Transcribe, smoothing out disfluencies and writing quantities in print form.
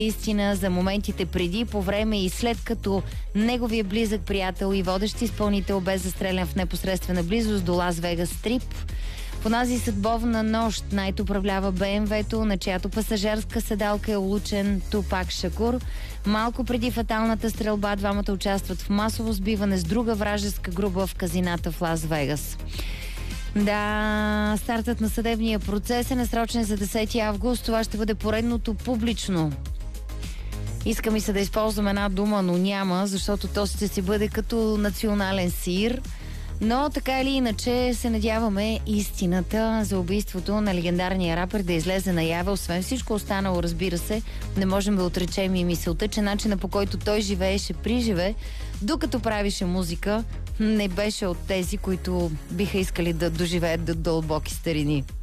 истина за моментите преди, по време и след като неговия близък приятел и водещ изпълнител бе застрелян в непосредствена близост до Лас Вегас Стрип. В онази съдбовна нощ Найт управлява БМВ-то, на чиято пасажерска седалка е улучен Тупак Шакур. Малко преди фаталната стрелба двамата участват в масово сбиване с друга вражеска група в казината в Лас Вегас. Да, стартът на съдебния процес е насрочен за 10 август. Това ще бъде поредното публично. Иска ми се да използвам една дума, но няма, защото то ще си бъде като национален сир. Но така или иначе се надяваме истината за убийството на легендарния рапър да излезе наяве. Освен всичко останало, разбира се, не можем да отречем и мисълта, че начина по който той живееше приживе, докато правише музика, не беше от тези, които биха искали да доживеят до дълбоки старини.